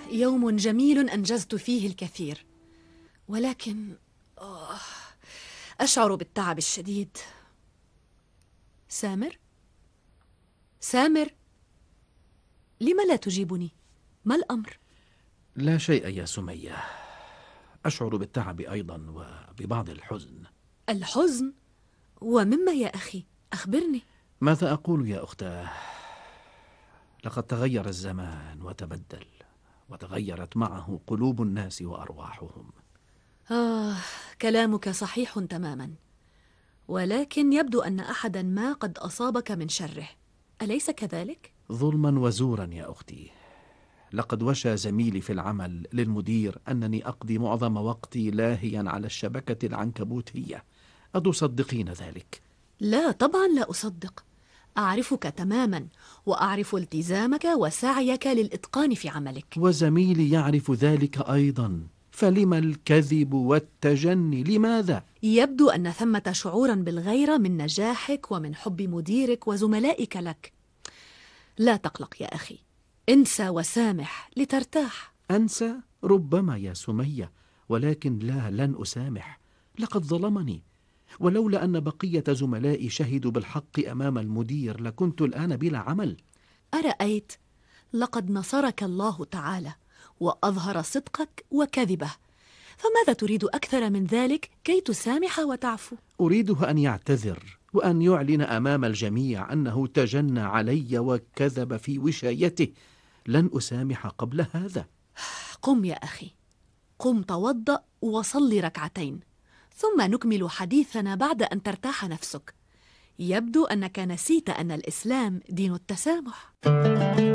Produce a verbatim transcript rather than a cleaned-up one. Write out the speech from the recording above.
يوم جميل أنجزت فيه الكثير، ولكن آه أشعر بالتعب الشديد. سامر؟ سامر؟ لم لا تجيبني؟ ما الأمر؟ لا شيء يا سمية، أشعر بالتعب أيضا وببعض الحزن. الحزن؟ ومما يا أخي؟ أخبرني. ماذا أقول يا أختاه؟ لقد تغير الزمان وتبدل، وتغيرت معه قلوب الناس وأرواحهم. آه، كلامك صحيح تماما، ولكن يبدو أن أحدا ما قد أصابك من شره، أليس كذلك؟ ظلما وزورا يا أختي. لقد وشى زميلي في العمل للمدير أنني أقضي معظم وقتي لاهيا على الشبكة العنكبوتية. أتصدقين ذلك؟ لا طبعا لا أصدق، أعرفك تماما، وأعرف التزامك وسعيك للإتقان في عملك. وزميلي يعرف ذلك أيضا، فلما الكذب والتجني؟ لماذا؟ يبدو أن ثمة شعورا بالغيرة من نجاحك ومن حب مديرك وزملائك لك. لا تقلق يا أخي، انسى وسامح لترتاح. أنسى؟ ربما يا سمية، ولكن لا، لن أسامح. لقد ظلمني، ولولا أن بقية زملائي شهدوا بالحق أمام المدير لكنت الآن بلا عمل. أرأيت؟ لقد نصرك الله تعالى وأظهر صدقك وكذبه، فماذا تريد أكثر من ذلك كي تسامح وتعفو؟ أريده أن يعتذر وأن يعلن أمام الجميع أنه تجنى علي وكذب في وشايته. لن أسامح قبل هذا. قم يا أخي، قم توضأ وصلي ركعتين، ثم نكمل حديثنا بعد أن ترتاح نفسك. يبدو أنك نسيت أن الإسلام دين التسامح.